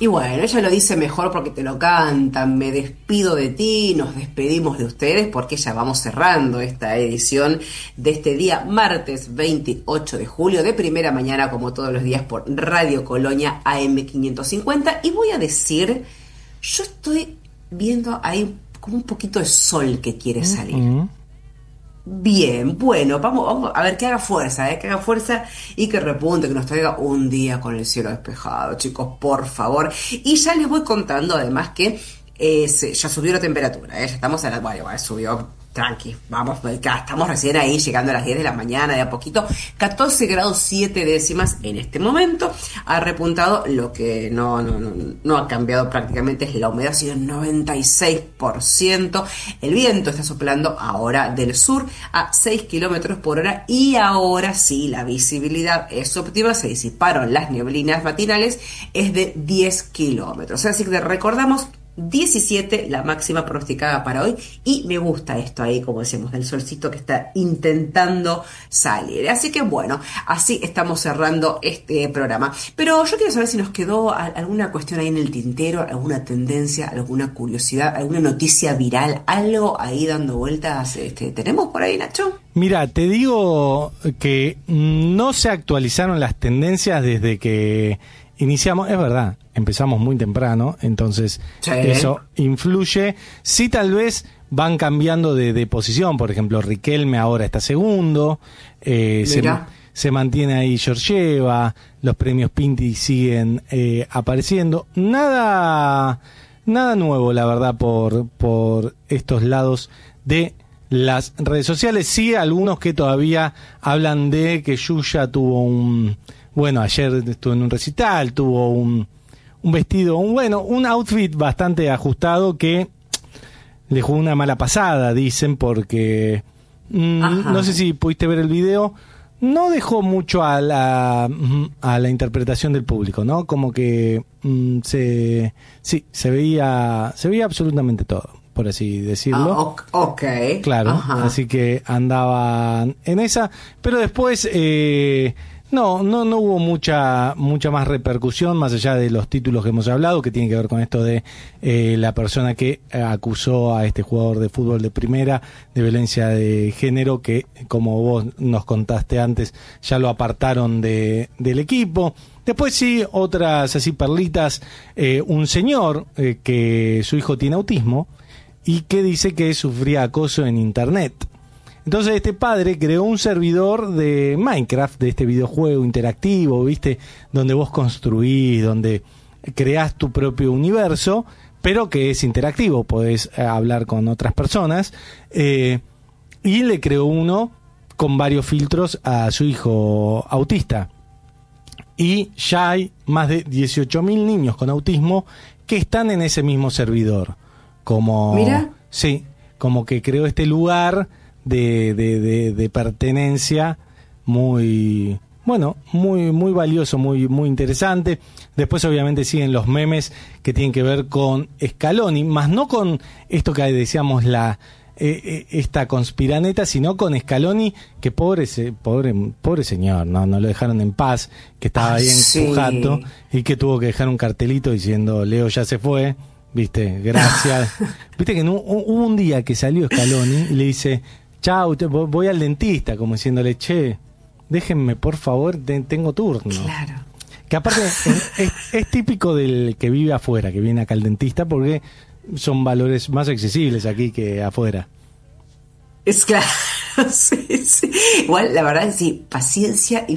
Y bueno, ella lo dice mejor porque te lo cantan. Me despido de ti, nos despedimos de ustedes porque ya vamos cerrando esta edición de este día, martes 28 de julio, de primera mañana, como todos los días, por Radio Colonia AM550. Y voy a decir, yo estoy viendo ahí como un poquito de sol que quiere salir. Bien, bueno, vamos a ver que haga fuerza, que haga fuerza y que repunte, que nos traiga un día con el cielo despejado, chicos, por favor. Y ya les voy contando además que ya subió la temperatura, ya estamos a la... Bueno, subió... Tranqui, vamos, estamos recién ahí llegando a las 10 de la mañana, de a poquito, 14 grados 7 décimas en este momento. Ha repuntado, lo que no ha cambiado prácticamente es la humedad, ha sido el 96%. El viento está soplando ahora del sur a 6 kilómetros por hora y ahora sí la visibilidad es óptima, se disiparon las neblinas matinales, es de 10 kilómetros. Así que recordamos, 17 la máxima pronosticada para hoy, y me gusta esto ahí, como decimos, del solcito que está intentando salir. Así que bueno, así estamos cerrando este programa. Pero yo quiero saber si nos quedó alguna cuestión ahí en el tintero, alguna tendencia, alguna curiosidad, alguna noticia viral, algo ahí dando vueltas. ¿Tenemos por ahí, Nacho? Mira, te digo que no se actualizaron las tendencias desde que iniciamos, es verdad, empezamos muy temprano, entonces sí, eso influye. Sí, tal vez van cambiando de posición, por ejemplo, Riquelme ahora está segundo, se mantiene ahí Georgieva, los premios Pinti siguen apareciendo. Nada nuevo, la verdad, por estos lados de las redes sociales. Sí, algunos que todavía hablan de que Yuya tuvo ayer estuvo en un recital, tuvo un vestido, un outfit bastante ajustado que le jugó una mala pasada, dicen, porque no sé si pudiste ver el video, no dejó mucho a la interpretación del público, ¿no? Como que se veía absolutamente todo, por así decirlo. Okay. Claro, así que andaban en esa, pero después no hubo mucha más repercusión, más allá de los títulos que hemos hablado, que tienen que ver con esto de la persona que acusó a este jugador de fútbol de primera de violencia de género, que, como vos nos contaste antes, ya lo apartaron del equipo. Después sí, otras así perlitas, un señor que su hijo tiene autismo y que dice que sufría acoso en internet. Entonces este padre creó un servidor de Minecraft, de este videojuego interactivo, ¿viste? Donde vos construís, donde creás tu propio universo, pero que es interactivo, podés hablar con otras personas, y le creó uno con varios filtros a su hijo autista. Y ya hay más de 18.000 niños con autismo que están en ese mismo servidor. ¿Mira? Sí, como que creó este lugar de pertenencia muy valioso, muy interesante. Después obviamente siguen los memes que tienen que ver con Scaloni, más no con esto que decíamos esta conspiraneta, sino con Scaloni, que pobre señor, no lo dejaron en paz, que estaba ahí en su jato y que tuvo que dejar un cartelito diciendo Leo ya se fue, viste, gracias. Viste que hubo un día que salió Scaloni y le dice: chau, voy al dentista, como diciéndole, che, déjenme por favor, tengo turno. Claro. Que aparte es típico del que vive afuera, que viene acá al dentista, porque son valores más accesibles aquí que afuera. Es claro, sí. Igual, la verdad es sí, paciencia y